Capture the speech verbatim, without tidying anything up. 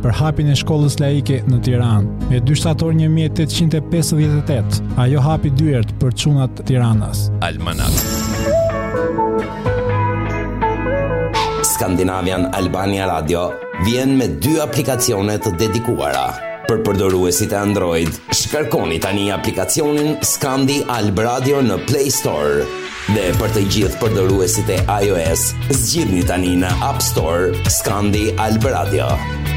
për hapjen e shkollës laike në Tiranë. Me dy shtator një mijë e tetëqind e pesëdhjetë e tetë, ajo hapi dyert për çunat e Tiranës. Almanak. Skandinavian Albania Radio vjen me dy aplikacione të dedikuara. Për përdoruesit e Android, shkarkoni tani aplikacionin Skandi Alb Radio në Play Store. Dhe për të gjithë përdoruesit e iOS, zgjidhni tani në App Store Skandi Alb Radio.